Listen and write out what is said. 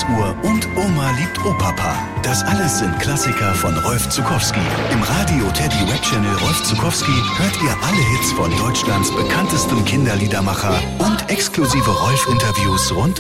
Uhr und Oma liebt Opapa. Das alles sind Klassiker von Rolf Zuckowski. Im Radio Teddy Web Channel Rolf Zuckowski hört ihr alle Hits von Deutschlands bekanntestem Kinderliedermacher und exklusive Rolf-Interviews rund